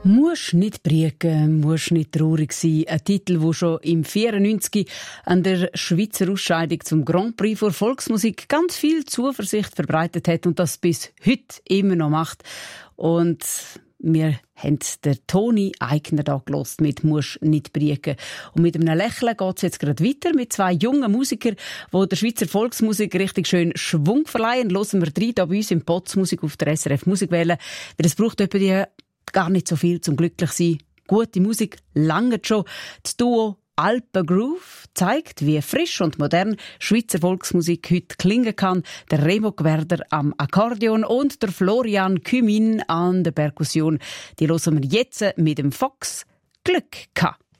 «Musst nicht briegen, musst nicht traurig sein». Ein Titel, der schon im 1994 an der Schweizer Ausscheidung zum Grand Prix für Volksmusik ganz viel Zuversicht verbreitet hat und das bis heute immer noch macht. Und wir haben den Toni Eigner da gehört mit «Musst nicht briegen». Und mit einem Lächeln geht es jetzt gerade weiter mit zwei jungen Musikern, die der Schweizer Volksmusik richtig schön Schwung verleihen. Hören wir rein hier bei uns im Potsmusik auf der SRF Musikwelle. Denn es braucht etwa die gar nicht so viel zum glücklich sein. Gute Musik langt schon. Das Duo Alpen Groove zeigt, wie frisch und modern Schweizer Volksmusik heute klingen kann. Der Remo Gwerder am Akkordeon und der Florian Kümin an der Perkussion. Die hören wir jetzt mit dem Fox Glück gehabt.